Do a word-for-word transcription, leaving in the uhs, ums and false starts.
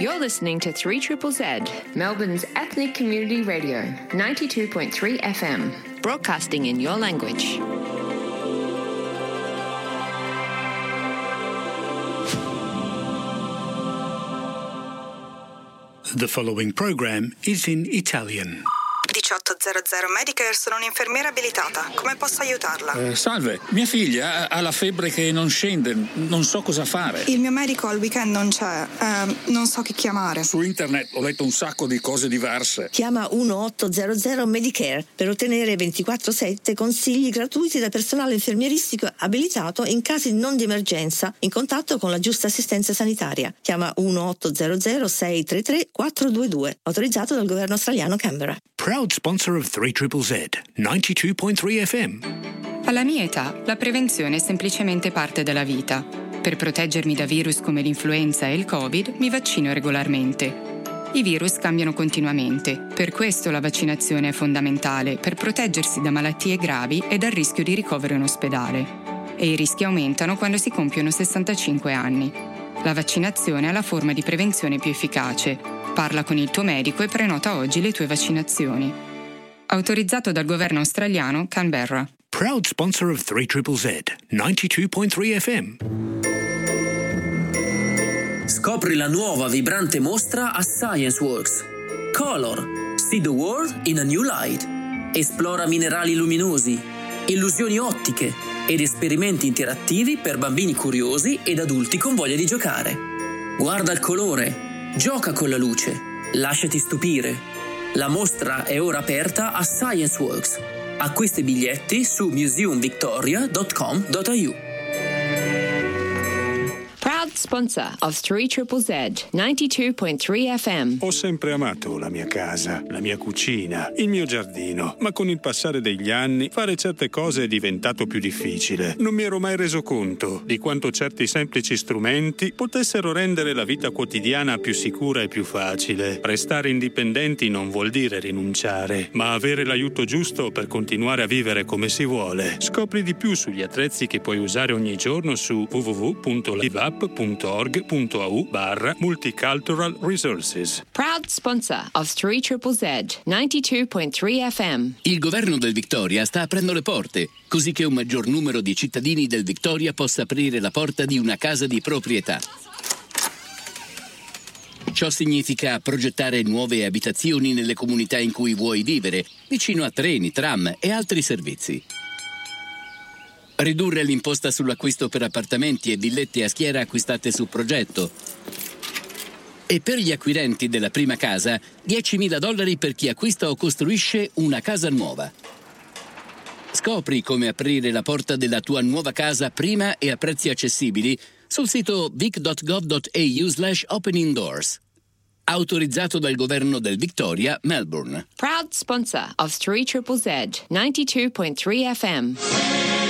You're listening to three Z Z Z, Melbourne's ethnic community radio, ninety-two point three F M, broadcasting in your language. The following program is in Italian. diciotto zero zero Medicare, sono un'infermiera abilitata. Come posso aiutarla? Eh, salve, mia figlia ha la febbre che non scende, non so cosa fare. Il mio medico al weekend non c'è, eh, non so chi chiamare. Su internet ho letto un sacco di cose diverse. Chiama uno otto zero zero Medicare per ottenere ventiquattro sette consigli gratuiti da personale infermieristico abilitato in casi non di emergenza, in contatto con la giusta assistenza sanitaria. Chiama uno otto zero zero sei tre tre quattro due due, autorizzato dal governo australiano Canberra. Proud sponsor of three Z Z Z, ninety-two point three F M. Alla mia età, la prevenzione è semplicemente parte della vita. Per proteggermi da virus come l'influenza e il Covid, mi vaccino regolarmente. I virus cambiano continuamente, per questo la vaccinazione è fondamentale per proteggersi da malattie gravi e dal rischio di ricovero in ospedale. E i rischi aumentano quando si compiono sessantacinque anni. La vaccinazione è la forma di prevenzione più efficace. Parla con il tuo medico e prenota oggi le tue vaccinazioni. Autorizzato dal governo australiano Canberra. Proud sponsor of three Z Z Z, ninety-two point three F M. Scopri la nuova vibrante mostra a ScienceWorks. Color. See the world in a new light. Esplora minerali luminosi, illusioni ottiche ed esperimenti interattivi per bambini curiosi ed adulti con voglia di giocare. Guarda il colore. Gioca con la luce, lasciati stupire. La mostra è ora aperta a ScienceWorks. Acquista i biglietti su museum victoria dot com dot a u. Proud sponsor of three Z Z Z, ninety-two point three F M. Ho sempre amato la mia casa, la mia cucina, il mio giardino, ma con il passare degli anni fare certe cose è diventato più difficile. Non mi ero mai reso conto di quanto certi semplici strumenti potessero rendere la vita quotidiana più sicura e più facile. Restare indipendenti non vuol dire rinunciare, ma avere l'aiuto giusto per continuare a vivere come si vuole. Scopri di più sugli attrezzi che puoi usare ogni giorno su w w w punto liveup punto org punto a u barra multicultural resources. Proud sponsor of three Z Z Z, ninety-two point three F M. Il governo del Victoria sta aprendo le porte, così che un maggior numero di cittadini del Victoria possa aprire la porta di una casa di proprietà. Ciò significa progettare nuove abitazioni nelle comunità in cui vuoi vivere, vicino a treni, tram e altri servizi. Ridurre l'imposta sull'acquisto per appartamenti e villette a schiera acquistate su progetto. E per gli acquirenti della prima casa, diecimila dollari per chi acquista o costruisce una casa nuova. Scopri come aprire la porta della tua nuova casa prima e a prezzi accessibili sul sito vic dot gov dot a u slash opening doors. Autorizzato dal governo del Victoria, Melbourne. Proud sponsor of three Z Z Z, ninety-two point three F M.